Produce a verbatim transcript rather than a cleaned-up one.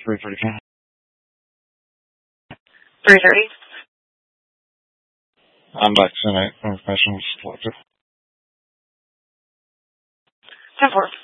three thirty. three thirty. I'm back tonight. Information was collected. ten four.